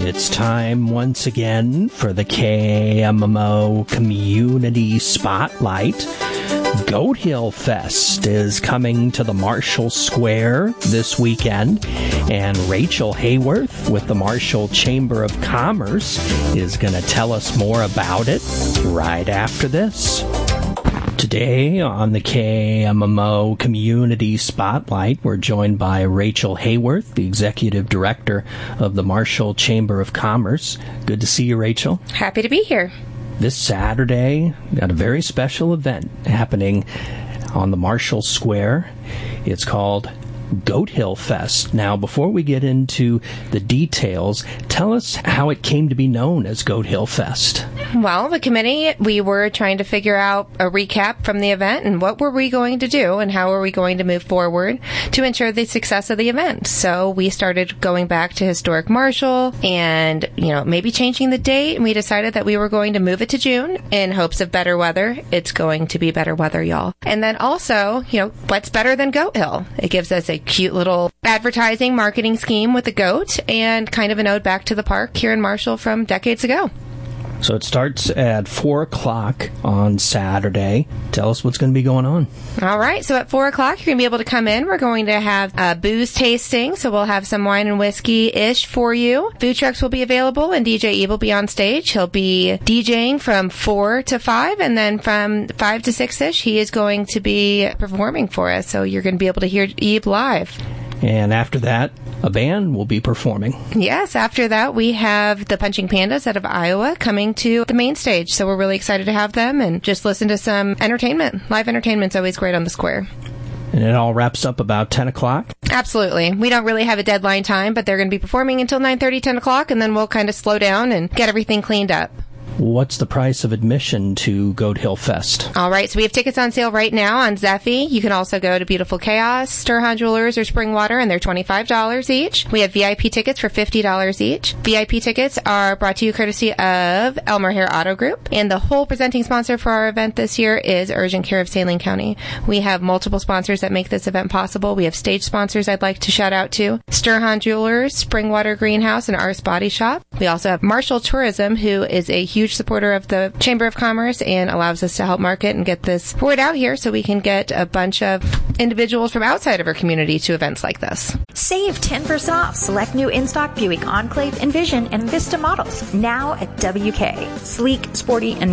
It's time once again for the KMMO Community Spotlight. Goat Hill Fest is coming to the Marshall Square this weekend, and Rachel Hayworth with the Marshall Chamber of Commerce is going to tell us more about it right after this. Today on the KMMO Community Spotlight, we're joined by Rachel Hayworth, the Executive Director of the Marshall Chamber of Commerce. Good to see you, Rachel. Happy to be here. This Saturday, we got a very special event happening on the Marshall Square. It's called Goat Hill Fest. Now, before we get into the details, tell us how it came to be known as Goat Hill Fest. Well, the committee, we were trying to figure out a recap from the event and what were we going to do and how are we going to move forward to ensure the success of the event. So we started going back to Historic Marshall and, maybe changing the date, and we decided that we were going to move it to June in hopes of better weather. It's going to be better weather, y'all. And then also, what's better than Goat Hill? It gives us a cute little advertising marketing scheme with a goat and kind of an ode back to the park here in Marshall from decades ago. So it starts at 4 o'clock on Saturday. Tell us what's going to be going on. All right. So at 4 o'clock, you're going to be able to come in. We're going to have a booze tasting. So we'll have some wine and whiskey-ish for you. Food trucks will be available, and DJ Eve will be on stage. He'll be DJing from 4 to 5, and then from 5 to 6-ish, he is going to be performing for us. So you're going to be able to hear Eve live. And after that, a band will be performing. Yes, after that, we have the Punching Pandas out of Iowa coming to the main stage. So we're really excited to have them and just listen to some entertainment. Live entertainment's always great on the square. And it all wraps up about 10 o'clock? Absolutely. We don't really have a deadline time, but they're going to be performing until 9:30, 10 o'clock, and then we'll kind of slow down and get everything cleaned up. What's the price of admission to Goat Hill Fest? All right, so we have tickets on sale right now on Zeffy. You can also go to Beautiful Chaos, Sturhan Jewelers, or Springwater, and they're $25 each. We have VIP tickets for $50 each. VIP tickets are brought to you courtesy of Elmer Hair Auto Group, and the whole presenting sponsor for our event this year is Urgent Care of Saline County. We have multiple sponsors that make this event possible. We have stage sponsors I'd like to shout out to: Sturhan Jewelers, Springwater Greenhouse, and Ars Body Shop. We also have Marshall Tourism, who is a huge supporter of the Chamber of Commerce and allows us to help market and get this word out here so we can get a bunch of individuals from outside of our community to events like this. Save 10% off select new in-stock Buick Enclave, Envision, and Vista models now at WK. Sleek, sporty, and